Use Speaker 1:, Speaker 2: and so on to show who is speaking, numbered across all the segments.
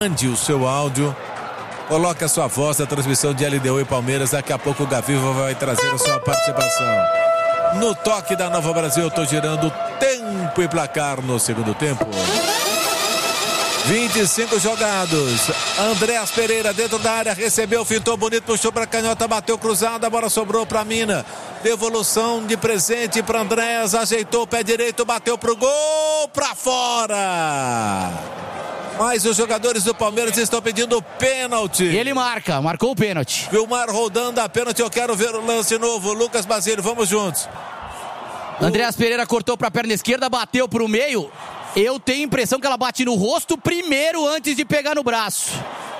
Speaker 1: Mande o seu áudio, coloque a sua voz na transmissão de LDU e Palmeiras. Daqui a pouco o Gaviva vai trazer a sua participação. No toque da Nova Brasil, eu estou girando tempo e placar no segundo tempo. 25 jogados. Andréas Pereira dentro da área, recebeu, fintou bonito, puxou para a canhota, bateu cruzada, a bola sobrou para Mina. Devolução de presente para Andréas, ajeitou o pé direito, bateu pro gol, para fora. Mas os jogadores do Palmeiras estão pedindo pênalti.
Speaker 2: E ele marcou o pênalti.
Speaker 1: Vilmar rodando a pênalti, eu quero ver o lance novo. Lucas Basílio, vamos juntos.
Speaker 2: Andréas Pereira cortou para a perna esquerda, bateu pro meio. Eu tenho a impressão que ela bate no rosto primeiro antes de pegar no braço.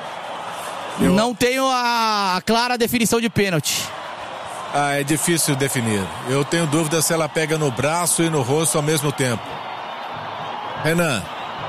Speaker 2: Não tenho a clara definição de pênalti.
Speaker 1: É difícil definir. Eu tenho dúvida se ela pega no braço e no rosto ao mesmo tempo. Renan.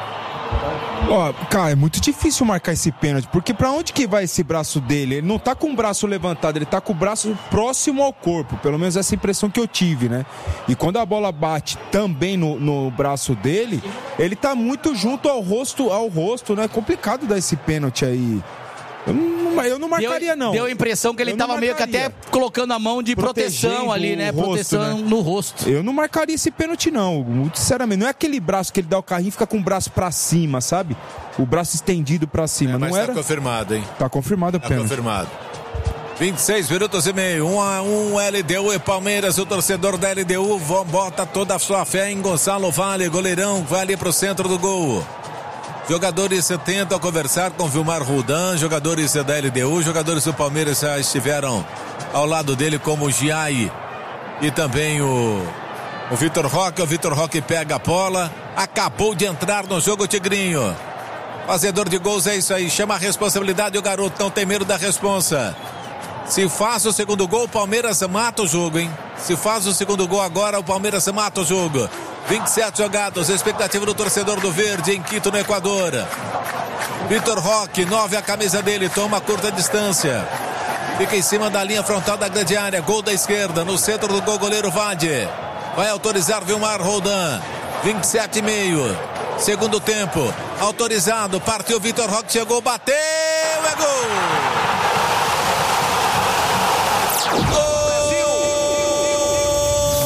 Speaker 3: Cara, é muito difícil marcar esse pênalti, porque pra onde que vai esse braço dele? Ele não tá com o braço levantado, ele tá com o braço próximo ao corpo, pelo menos essa impressão que eu tive, né? E quando a bola bate também no braço dele, ele tá muito junto ao rosto, né? É complicado dar esse pênalti aí. Eu não marcaria, não.
Speaker 2: Deu a impressão que ele tava meio que até colocando a mão de proteção ali, né? Proteção no rosto.
Speaker 3: Eu não marcaria esse pênalti, não. Muito sinceramente, não é aquele braço que ele dá o carrinho e fica com o braço pra cima, sabe? O braço estendido pra cima.
Speaker 1: Mas
Speaker 3: não era...
Speaker 1: tá confirmado, hein?
Speaker 3: Tá confirmado o pênalti.
Speaker 1: Tá confirmado. 26 minutos e meio, 1-1, LDU e Palmeiras. O torcedor da LDU bota toda a sua fé em Gonçalo Vale, goleirão, vai ali pro centro do gol. Jogadores tentam conversar com Vilmar Roldan, jogadores da LDU, jogadores do Palmeiras já estiveram ao lado dele, como o Giai e também o Vitor Roque. O Vitor Roque pega a bola, acabou de entrar no jogo, Tigrinho. Fazedor de gols, é isso aí, chama a responsabilidade o garoto, não tem medo da responsa. Se faz o segundo gol, o Palmeiras mata o jogo, hein? Se faz o segundo gol agora, o Palmeiras mata o jogo. 27 jogados, expectativa do torcedor do Verde em Quito, no Equador. Vitor Roque, 9 a camisa dele, toma curta distância. Fica em cima da linha frontal da grande área, gol da esquerda, no centro do gol, goleiro Vade. Vai autorizar Vilmar Roldan, 27,5. Segundo tempo, autorizado, partiu Vitor Roque, chegou, bateu, é gol! Gol!